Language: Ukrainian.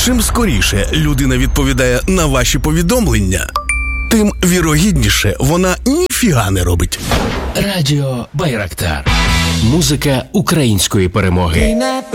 чим скоріше людина відповідає на ваші повідомлення, тим вірогідніше вона ніфіга не робить. Радіо Байрактар. Музика української перемоги.